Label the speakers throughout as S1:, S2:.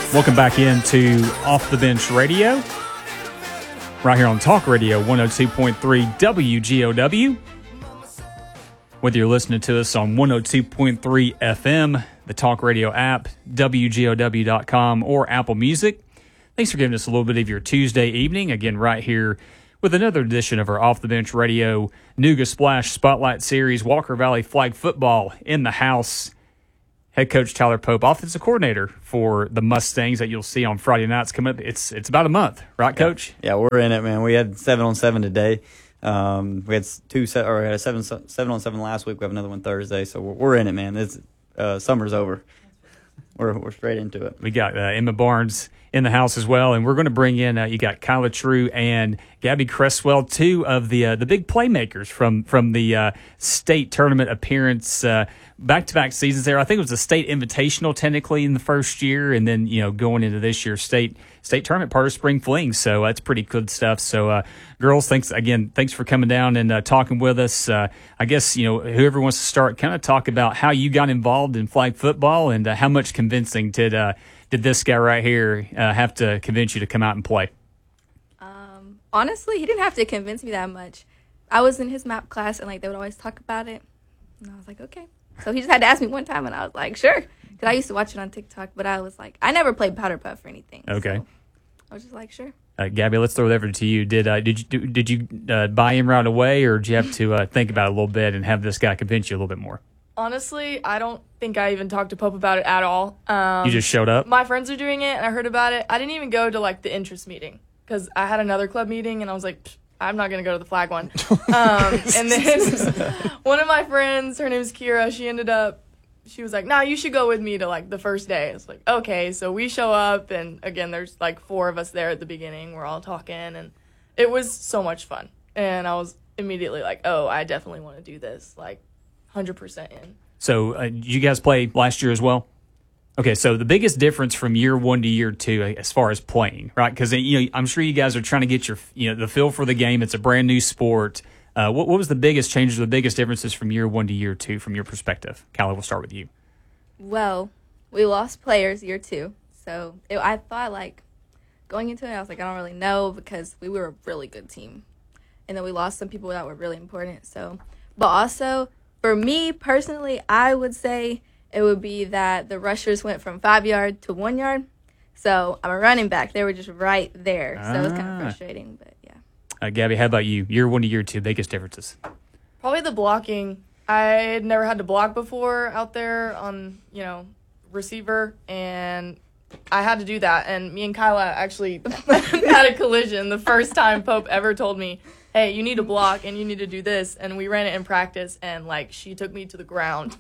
S1: Welcome back into Off the Bench Radio, right here on Talk Radio 102.3 WGOW. Whether you're listening to us on 102.3 FM, the Talk Radio app, WGOW.com, or Apple Music, thanks for giving us a little bit of your Tuesday evening. Again, right here with another edition of our Off the Bench Radio Nooga Splash Spotlight Series. Walker Valley Flag Football in the house. Head coach Tyler Pope, offensive coordinator for the Mustangs that you'll see on Friday nights coming up. It's about a month, right, Coach?
S2: Yeah, we're in it, man. We had 7-on-7 today. We had 7-on-7 last week. We have another one Thursday, so we're in it, man. It's summer's over. We're straight into it.
S1: We got Emma Barnes in the house as well, and we're going to bring in you got Kyla True and Gabby Cresswell, two of the big playmakers from the state tournament appearance, back-to-back seasons there. I think it was a state invitational technically in the first year, and then going into this year's state tournament part of Spring Fling. So that's pretty good stuff. So girls, thanks for coming down and talking with us. I guess whoever wants to start, kind of talk about how you got involved in flag football and how much convincing did this guy right here have to convince you to come out and play?
S3: Honestly, he didn't have to convince me that much. I was in his map class, and they would always talk about it, and I was like, okay. So he just had to ask me one time, and I was like, sure, because I used to watch it on TikTok, but I was like, I never played Powder Puff or anything.
S1: Okay.
S3: So I was just like, sure.
S1: Gabby, let's throw it over to you. Did you buy him right away, or did you have to think about it a little bit and have this guy convince you a little bit more?
S4: Honestly, I don't think I even talked to Pope about it at all.
S1: You just showed up?
S4: My friends are doing it, and I heard about it. I didn't even go to, the interest meeting because I had another club meeting, and I was like, I'm not going to go to the flag one. And then one of my friends, her name's Kira, she was like, nah, you should go with me to, the first day. It's like, okay. So we show up, and, again, there's, 4 of us there at the beginning. We're all talking, and it was so much fun. And I was immediately like, oh, I definitely want to do this, 100% in.
S1: So did you guys play last year as well? Okay, so the biggest difference from year 1 to year 2 as far as playing, right? Because I'm sure you guys are trying to get your the feel for the game. It's a brand new sport. What was the biggest changes, or the biggest differences from year 1 to year 2 from your perspective? Kyla, we'll start with you.
S3: Well, we lost players year 2, so I thought going into it, I was like, I don't really know because we were a really good team, and then we lost some people that were really important. So, but also for me personally, I would say it would be that the rushers went from 5 yard to 1 yard. So I'm a running back. They were just right there. So it was kind of frustrating, but yeah.
S1: Gabby, how about you? Year 1 to year 2, biggest differences?
S4: Probably the blocking. I had never had to block before out there on, receiver, and I had to do that. And me and Kyla actually had a collision the first time Pope ever told me, hey, you need to block and you need to do this. And we ran it in practice, and she took me to the ground.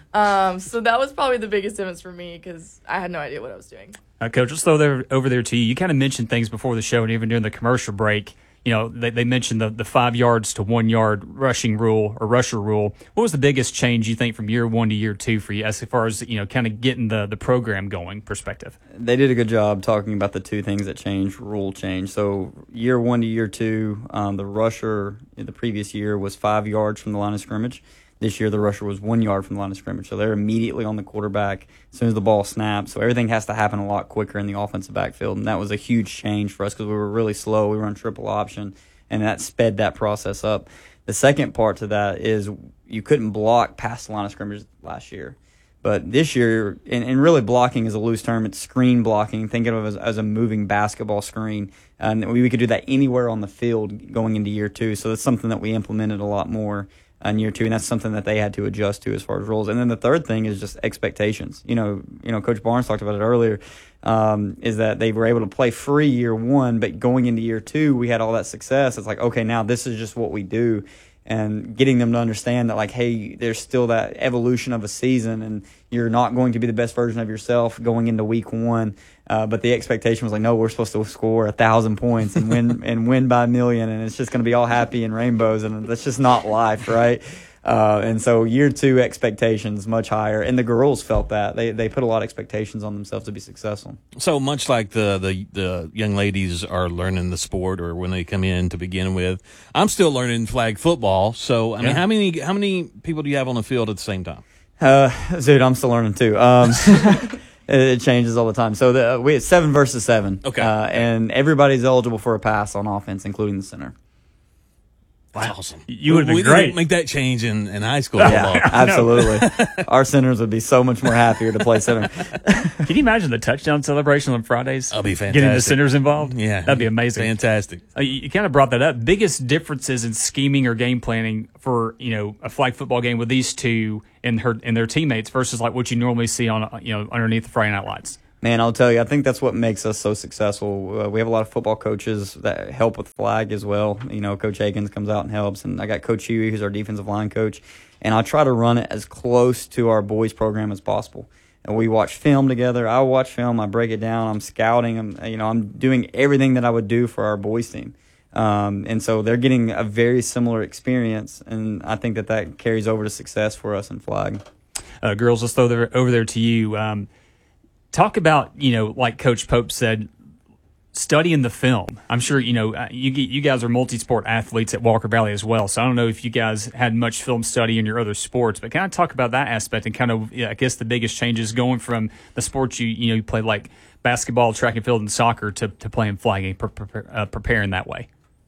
S4: So that was probably the biggest difference for me because I had no idea what I was doing.
S1: Coach, let's throw over there to you. You kind of mentioned things before the show and even during the commercial break. They mentioned the 5 yards to 1 yard rushing rule or rusher rule. What was the biggest change you think from year 1 to year 2 for you as far as, kind of getting the program going perspective?
S2: They did a good job talking about the two things that changed, rule change. So year 1 to year 2, the rusher in the previous year was 5 yards from the line of scrimmage. This year, the rusher was 1 yard from the line of scrimmage. So they're immediately on the quarterback as soon as the ball snaps. So everything has to happen a lot quicker in the offensive backfield. And that was a huge change for us because we were really slow. We were on triple option, and that sped that process up. The second part to that is you couldn't block past the line of scrimmage last year. But this year, and really blocking is a loose term. It's screen blocking. Think of it as a moving basketball screen. And we could do that anywhere on the field going into year 2. So that's something that we implemented a lot more in year 2, and that's something that they had to adjust to as far as rules. And then the third thing is just expectations. Coach Barnes talked about it earlier, is that they were able to play free year 1, but going into year 2, we had all that success. It's like, okay, now this is just what we do. And getting them to understand that, hey, there's still that evolution of a season, and you're not going to be the best version of yourself going into week 1. But the expectation was no, we're supposed to score 1,000 points and win by 1,000,000, and it's just going to be all happy and rainbows, and that's just not life, right? And so year 2 expectations much higher, and the girls felt that they put a lot of expectations on themselves to be successful.
S5: So much like the young ladies are learning the sport, or when they come in to begin with, I'm still learning flag football. So I mean, how many people do you have on the field at the same time?
S2: Dude, I'm still learning too. It changes all the time. So we had 7 versus 7.
S5: Okay.
S2: And everybody's eligible for a pass on offense, including the center.
S5: That's awesome.
S1: You would've been
S5: we
S1: great.
S5: didn't make that change in high school.
S2: Yeah,
S5: football.
S2: absolutely. Our centers would be so much more happier to play center.
S1: Can you imagine the touchdown celebration on Fridays?
S5: That'll be fantastic.
S1: Getting the centers involved?
S5: Yeah.
S1: That'd be amazing.
S5: Fantastic.
S1: You kind of brought that up. Biggest differences in scheming or game planning for, a flag football game with these two and their teammates versus like what you normally see on, underneath the Friday Night Lights.
S2: Man, I'll tell you, I think that's what makes us so successful. We have a lot of football coaches that help with flag as well. Coach Akins comes out and helps, and I got Coach Huey, who's our defensive line coach, and I try to run it as close to our boys program as possible. And we watch film together. I watch film. I break it down. I'm scouting. I'm doing everything that I would do for our boys team. And so they're getting a very similar experience, and I think that carries over to success for us in flag.
S1: Girls, let's throw over there to you. Talk about, like Coach Pope said, studying the film. I'm sure, you guys are multi-sport athletes at Walker Valley as well. So I don't know if you guys had much film study in your other sports, but kind of talk about that aspect and kind of, I guess the biggest changes going from the sports you played like basketball, track and field, and soccer to playing flagging, preparing that way.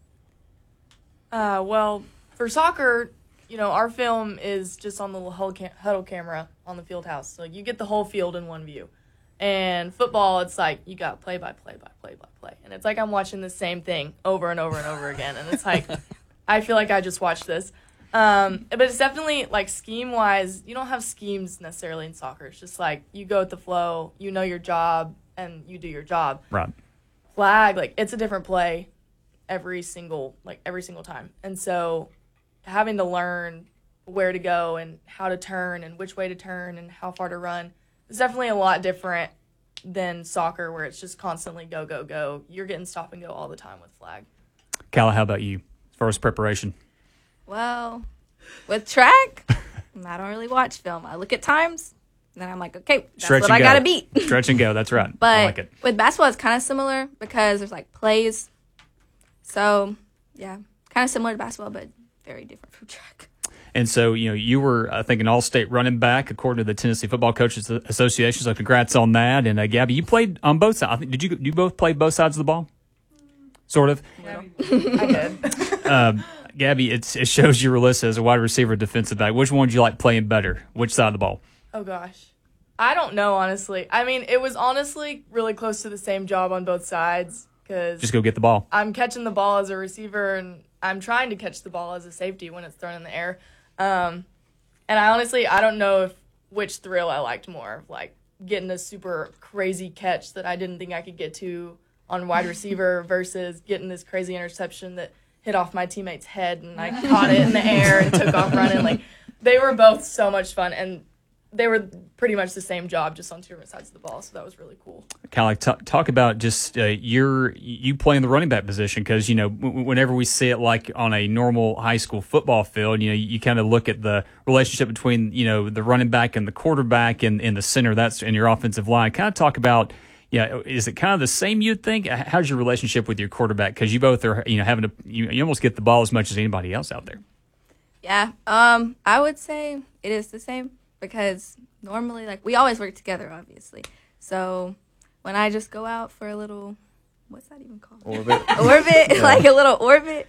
S4: Well, for soccer, our film is just on the huddle camera on the field house. So you get the whole field in one view. And football, it's like you got play by play. And it's like I'm watching the same thing over and over and over again. And it's like, I feel like I just watched this. But it's definitely, like, scheme-wise, you don't have schemes necessarily in soccer. It's just like you go with the flow, you know your job, and you do your job.
S1: Right.
S4: Flag, like, it's a different play every single time. And so having to learn where to go and how to turn and which way to turn and how far to run, it's definitely a lot different than soccer where it's just constantly go, go, go. You're getting stop and go all the time with flag.
S1: Calla, how about you as far as preparation?
S3: Well, with track, I don't really watch film. I look at times, and then I'm like, okay, that's
S1: Stretch
S3: what
S1: and
S3: I
S1: go.
S3: got to beat.
S1: Stretch and go, that's right.
S3: But
S1: I like it.
S3: with basketball, it's kind of similar because there's, like, plays. So, yeah, kind of similar to basketball, but very different from track.
S1: And so, you were, I think, an all-state running back according to the Tennessee Football Coaches Association. So, congrats on that. And Gabby, you played on both sides. I think, did you both play both sides of the ball? Sort of.
S4: I did.
S1: Gabby, it shows you were listed as a wide receiver, defensive back. Which one did you like playing better? Which side of the ball?
S4: Oh, gosh. I don't know, honestly. I mean, it was honestly really close to the same job on both sides because
S1: Just go get the ball.
S4: I'm catching the ball as a receiver and I'm trying to catch the ball as a safety when it's thrown in the air. And I don't know which thrill I liked more, like getting a super crazy catch that I didn't think I could get to on wide receiver versus getting this crazy interception that hit off my teammate's head and I caught it in the air and took off running. Like, they were both so much fun, and they were pretty much the same job, just on two different sides of the ball, so that was really cool.
S1: Kind of like talk about just you playing the running back position, because whenever we see it like on a normal high school football field, you kind of look at the relationship between the running back and the quarterback and the center, that's in your offensive line. Kind of talk about, is it kind of the same, you'd think? How's your relationship with your quarterback? Because you both are having to you almost get the ball as much as anybody else out there.
S3: Yeah, I would say it is the same. Because normally, like, we always work together, obviously. So when I just go out for a little, what's that even called?
S2: Orbit.
S3: Yeah. Like a little orbit,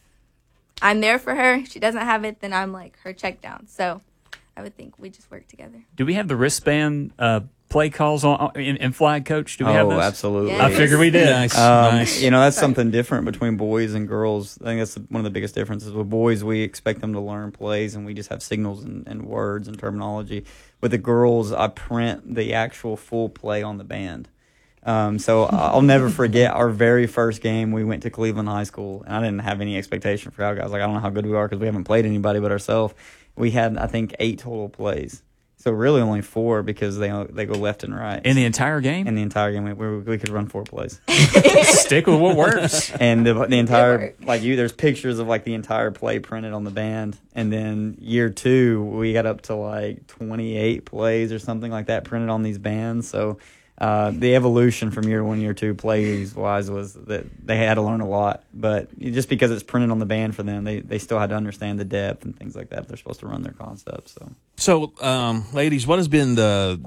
S3: I'm there for her. If she doesn't have it, then I'm like her check down. So I would think we just work together.
S1: Do we have the wristband play calls in flag, Coach? Do we have those?
S2: Absolutely.
S3: Yes.
S1: I figured we did.
S5: Nice.
S2: That's something different between boys and girls. I think that's one of the biggest differences. With boys, we expect them to learn plays, and we just have signals and words and terminology. With the girls, I print the actual full play on the band. So I'll never forget our very first game. We went to Cleveland High School, and I didn't have any expectation for how guys. Like, I don't know how good we are because we haven't played anybody but ourselves. We had, I think, 8 total plays. So really only 4 because they go left and right.
S1: In the entire game?
S2: In the entire game, we could run 4 plays.
S1: Stick with what works.
S2: And the entire, there's pictures of, like, the entire play printed on the band. And then year 2, we got up to, like, 28 plays or something like that printed on these bands. So the evolution from year 1, year 2 plays-wise was that they had to learn a lot. But just because it's printed on the band for them, they still had to understand the depth and things like that if they're supposed to run their concepts.
S5: So, ladies, what has been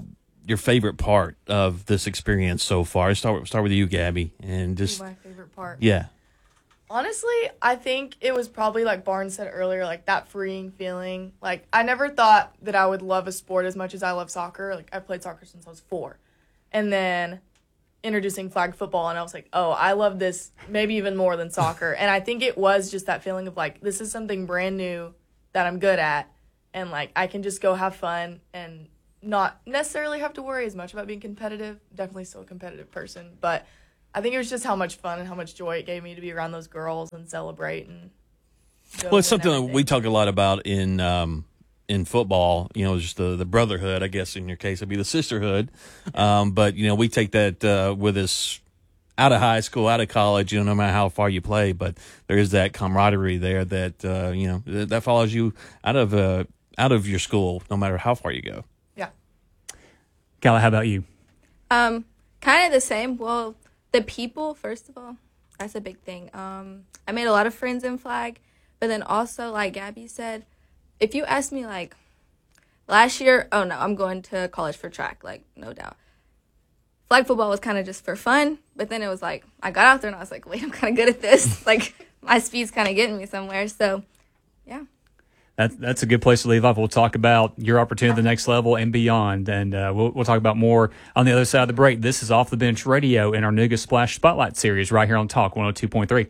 S5: your favorite part of this experience so far? Start with you, Gabby, and just
S4: My favorite part.
S5: yeah.
S4: Honestly, I think it was probably like Barnes said earlier, like that freeing feeling. Like I never thought that I would love a sport as much as I love soccer. Like I played soccer since I was 4. And then introducing flag football, and I was like, oh, I love this maybe even more than soccer. And I think it was just that feeling of like, this is something brand new that I'm good at, and like I can just go have fun and not necessarily have to worry as much about being competitive. Definitely still a competitive person, but I think it was just how much fun and how much joy it gave me to be around those girls and celebrate and go.
S5: Well, it's something that
S4: everything.
S5: we talk a lot about in football. You know, just the brotherhood. I guess in your case, it'd be the sisterhood. But you know, we take that with us out of high school, out of college. You know, no matter how far you play, but there is that camaraderie there that you know that follows you out of your school, no matter how far you go.
S4: Yeah.
S1: Kala, how about you?
S3: Kind of the same. Well, the people, first of all, that's a big thing. I made a lot of friends in flag, but then also, like Gabby said, if you ask me, like, last year, oh no, I'm going to college for track, like, no doubt. Flag football was kind of just for fun, but then it was like, I got out there and I was like, wait, I'm kind of good at this. Like, my speed's kind of getting me somewhere, so, yeah.
S1: That's a good place to leave off. We'll talk about your opportunity at the next level and beyond, and we'll talk about more on the other side of the break. This is Off the Bench Radio in our Nooga Splash Spotlight series right here on Talk 102.3.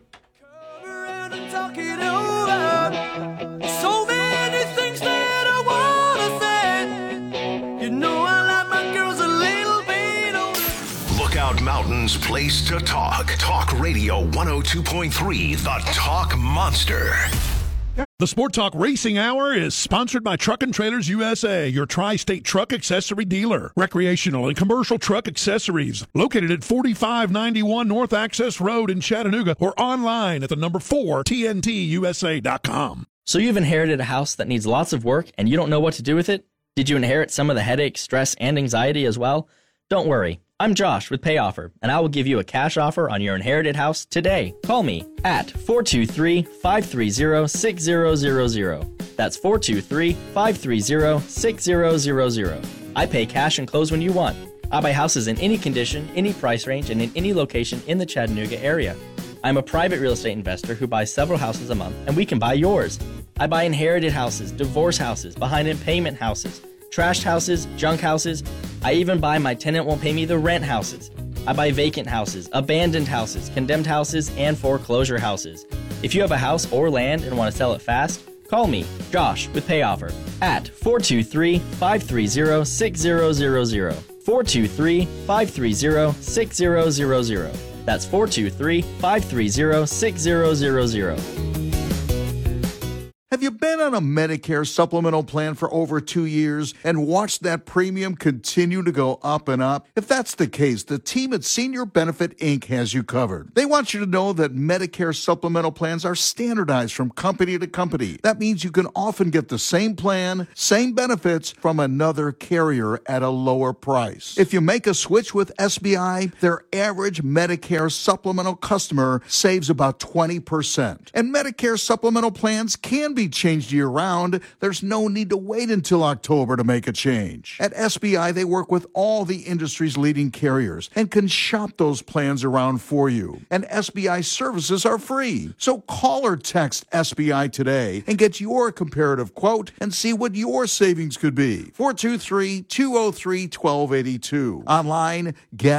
S6: Lookout Mountain's place to talk. Talk Radio 102.3, the Talk Monster.
S7: The Sport Talk Racing Hour is sponsored by Truck and Trailers USA, your tri-state truck accessory dealer. Recreational and commercial truck accessories located at 4591 North Access Road in Chattanooga or online at the number 4 TNTUSA.com.
S8: So you've inherited a house that needs lots of work and you don't know what to do with it? Did you inherit some of the headache, stress, and anxiety as well? Don't worry. I'm Josh with PayOffer, and I will give you a cash offer on your inherited house today. Call me at 423-530-6000. That's 423-530-6000. I pay cash and close when you want. I buy houses in any condition, any price range, and in any location in the Chattanooga area. I'm a private real estate investor who buys several houses a month, and we can buy yours. I buy inherited houses, divorce houses, behind-in-payment houses, trashed houses, junk houses. I even buy my tenant won't pay me the rent houses. I buy vacant houses, abandoned houses, condemned houses, and foreclosure houses. If you have a house or land and want to sell it fast, call me, Josh, with PayOffer at 423-530-6000. 423-530-6000. That's 423-530-6000.
S9: Have you been on a Medicare supplemental plan for over 2 years and watched that premium continue to go up and up? If that's the case, the team at Senior Benefit Inc. has you covered. They want you to know that Medicare supplemental plans are standardized from company to company. That means you can often get the same plan, same benefits from another carrier at a lower price. If you make a switch with SBI, their average Medicare supplemental customer saves about 20%. And Medicare supplemental plans can be changed year-round. There's no need to wait until October to make a change. At SBI, they work with all the industry's leading carriers and can shop those plans around for you. And SBI services are free. So call or text SBI today and get your comparative quote and see what your savings could be. 423-203-1282. Online,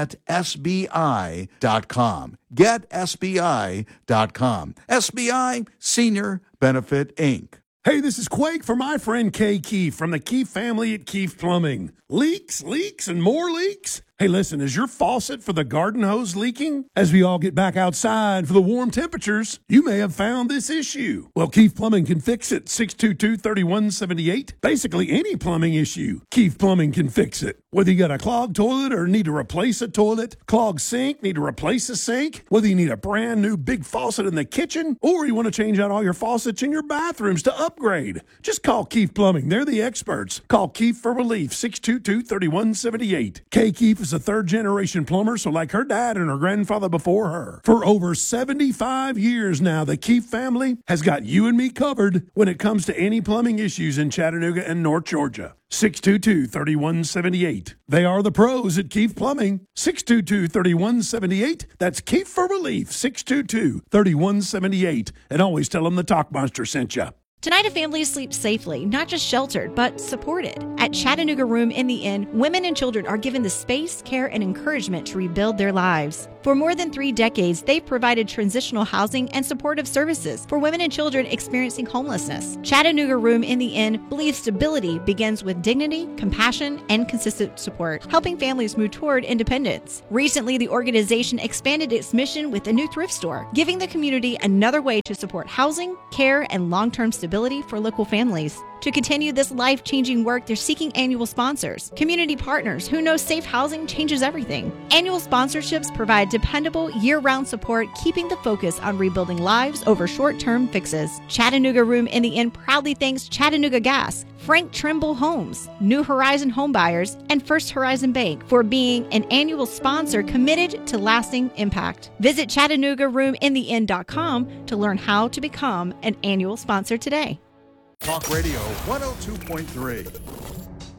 S9: getsbi.com. GetSBI.com. SBI Senior Benefit Inc.
S7: Hey, this is Quake for my friend Kay Keefe from the Keefe family at Keefe Plumbing. Leaks, and more leaks? Hey, listen, is your faucet for the garden hose leaking? As we all get back outside for the warm temperatures, you may have found this issue. Well, Keefe Plumbing can fix it. 622-3178. Basically any plumbing issue, Keefe Plumbing can fix it. Whether you got a clogged toilet or need to replace a toilet, clogged sink, need to replace a sink, whether you need a brand new big faucet in the kitchen, or you want to change out all your faucets in your bathrooms to upgrade, just call Keefe Plumbing. They're the experts. Call Keefe for relief. 622-3178. K Keefe is is a third-generation plumber, so like her dad and her grandfather before her. For over 75 years now, the Keefe family has got you and me covered when it comes to any plumbing issues in Chattanooga and North Georgia. 622-3178. They are the pros at Keefe Plumbing. 622-3178. That's Keefe for Relief. 622-3178. And always tell them the Talk Monster sent you.
S10: Tonight, a family sleeps safely, not just sheltered, but supported. At Chattanooga Room in the Inn, women and children are given the space, care, and encouragement to rebuild their lives. For more than 3 decades, they've provided transitional housing and supportive services for women and children experiencing homelessness. Chattanooga Room in the Inn believes stability begins with dignity, compassion, and consistent support, helping families move toward independence. Recently, the organization expanded its mission with a new thrift store, giving the community another way to support housing, care, and long-term stability for local families. To continue this life-changing work, they're seeking annual sponsors, community partners who know safe housing changes everything. Annual sponsorships provide dependable, year-round support, keeping the focus on rebuilding lives over short-term fixes. Chattanooga Room in the Inn proudly thanks Chattanooga Gas, Frank Trimble Homes, New Horizon Homebuyers, and First Horizon Bank for being an annual sponsor committed to lasting impact. Visit ChattanoogaRoomInTheInn.com to learn how to become an annual sponsor today.
S9: Talk Radio 102.3.